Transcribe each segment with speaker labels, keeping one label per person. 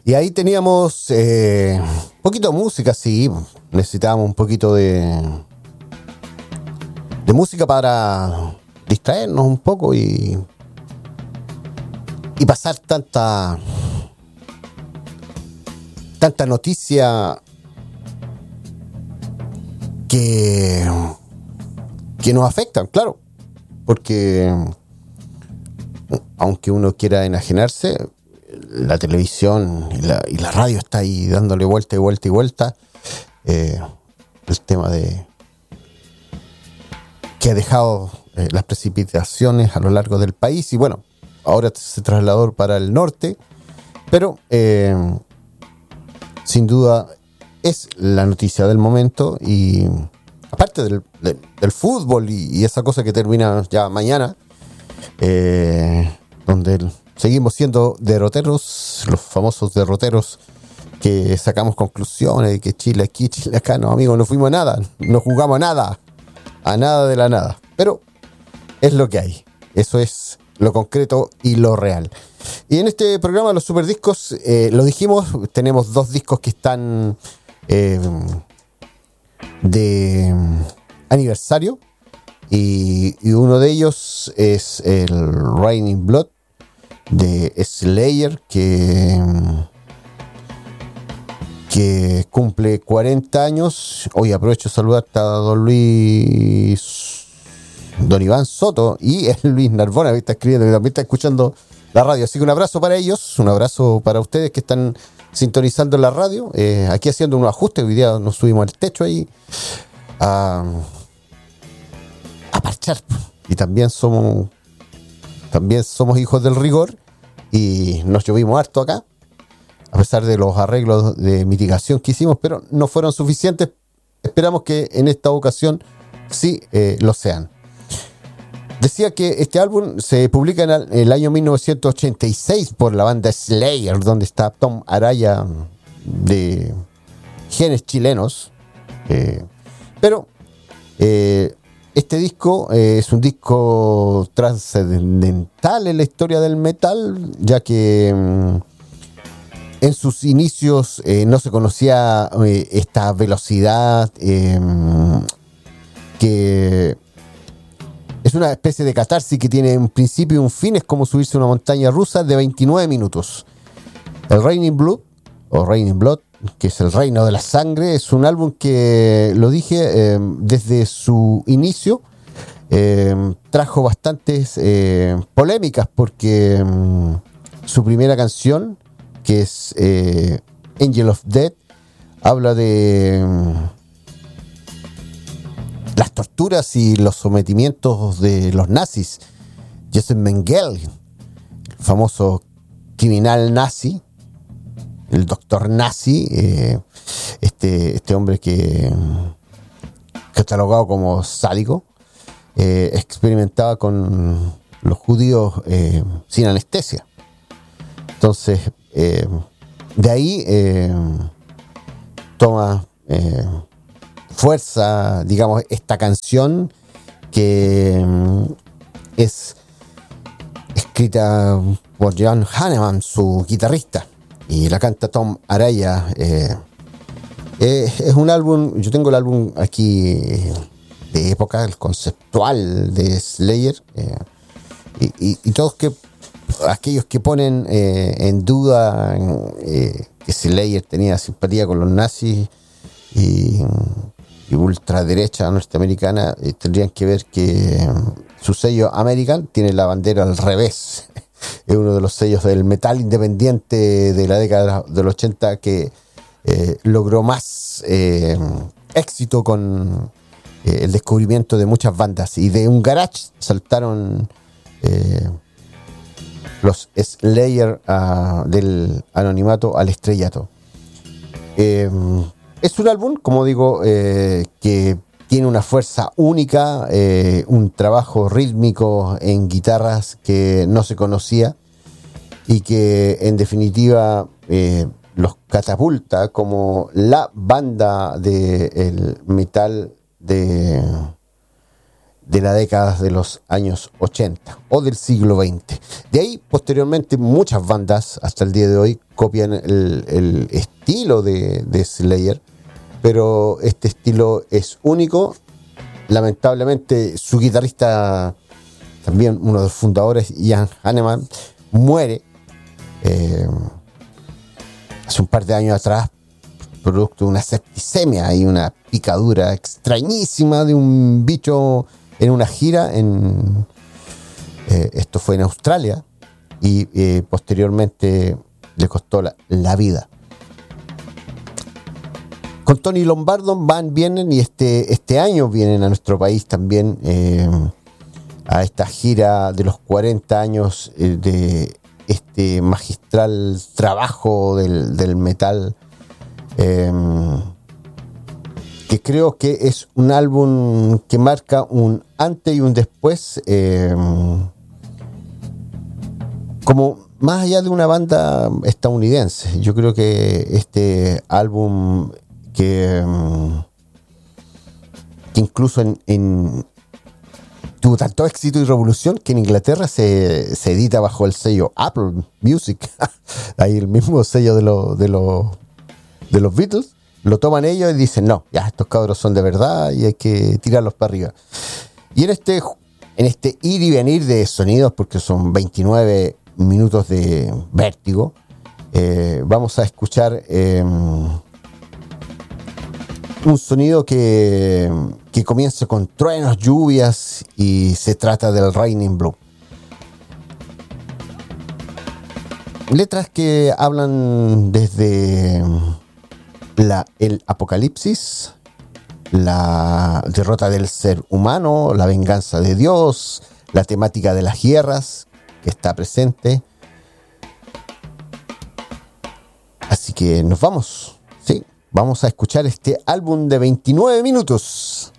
Speaker 1: Y ahí teníamos un poquito de música, sí. Necesitábamos un poquito de música para distraernos un poco y pasar tanta noticia que nos afectan, claro. Porque aunque uno quiera enajenarse, la televisión y la radio está ahí dándole vuelta y vuelta y vuelta. El tema de que ha dejado las precipitaciones a lo largo del país, y bueno, ahora se trasladó para el norte, pero sin duda es la noticia del momento. Y aparte del fútbol y esa cosa que termina ya mañana, donde seguimos siendo derroteros, los famosos derroteros que sacamos conclusiones de que Chile aquí, Chile acá. No, amigos, no fuimos a nada, no jugamos a nada de la nada, pero es lo que hay, eso es lo concreto y lo real. Y en este programa los superdiscos, lo dijimos, tenemos 2 discos que están de aniversario, y uno de ellos es el Raining Blood de Slayer, que cumple 40 años. Hoy aprovecho de saludar a don Iván Soto y el Luis Narbona, que está escribiendo, que también está escuchando la radio. Así que un abrazo para ellos, un abrazo para ustedes que están sintonizando la radio. Aquí haciendo un ajuste, hoy día nos subimos al techo ahí a parchar. Y también somos hijos del rigor y nos llovimos harto acá, a pesar de los arreglos de mitigación que hicimos, pero no fueron suficientes. Esperamos que en esta ocasión sí lo sean. Decía que este álbum se publica en el año 1986 por la banda Slayer, donde está Tom Araya, de genes chilenos. Pero este disco es un disco trascendental en la historia del metal, ya que en sus inicios no se conocía esta velocidad, que es una especie de catarsis que tiene un principio y un fin. Es como subirse a una montaña rusa de 29 minutos. El Raining Blood, o Raining Blood, que es el reino de la sangre, es un álbum que, lo dije, desde su inicio trajo bastantes polémicas, porque su primera canción, que es Angel of Death, habla de las torturas y los sometimientos de los nazis. Josef Mengele, el famoso criminal nazi, el doctor nazi, este hombre que catalogado como sádico, experimentaba con los judíos sin anestesia. Entonces, de ahí toma fuerza, digamos, esta canción, que es escrita por John Hanneman, su guitarrista, y la canta Tom Araya. Es un álbum, yo tengo el álbum aquí de época, el conceptual de Slayer, y todos aquellos que ponen en duda que Slayer tenía simpatía con los nazis y ultraderecha norteamericana, tendrían que ver que su sello American tiene la bandera al revés. Es uno de los sellos del metal independiente de la década del 80 que logró más éxito con el descubrimiento de muchas bandas, y de un garage saltaron los Slayer del anonimato al estrellato. Es un álbum, como digo, que tiene una fuerza única, un trabajo rítmico en guitarras que no se conocía, y que en definitiva los catapulta como la banda del metal de de la década de los años 80 o del siglo XX. De ahí, posteriormente, muchas bandas hasta el día de hoy copian el estilo de Slayer, pero este estilo es único. Lamentablemente, su guitarrista, también uno de los fundadores, Ian Hanneman, muere hace un par de años atrás, producto de una septicemia y una picadura extrañísima de un bicho en una gira. Esto fue en Australia y posteriormente le costó la vida. Con Tony Lombardo vienen y este año vienen a nuestro país también a esta gira de los 40 años de este magistral trabajo del metal, que creo que es un álbum que marca un antes y un después, como más allá de una banda estadounidense. Yo creo que este álbum que incluso tuvo tanto éxito y revolución que en Inglaterra se edita bajo el sello Apple Music. Ahí el mismo sello de los Beatles. Lo toman ellos y dicen, no, ya estos cabros son de verdad y hay que tirarlos para arriba. Y en este ir y venir de sonidos, porque son 29 minutos de vértigo, vamos a escuchar un sonido que comienza con truenos, lluvias, y se trata del Raining Blue. Letras que hablan desde el apocalipsis, la derrota del ser humano, la venganza de Dios, la temática de las guerras que está presente. Así que nos vamos, sí, vamos a escuchar este álbum de 29 minutos.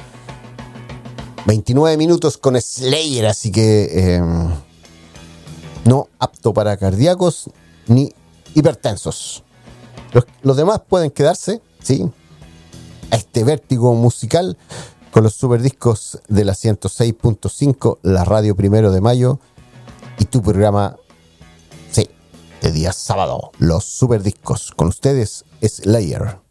Speaker 1: 29 minutos con Slayer, así que no apto para cardíacos ni hipertensos. Los demás pueden quedarse, ¿sí?, a este vértigo musical con los superdiscos de la 106.5, la radio 1 de mayo, y tu programa, sí, de día sábado, los superdiscos. Con ustedes, Slayer.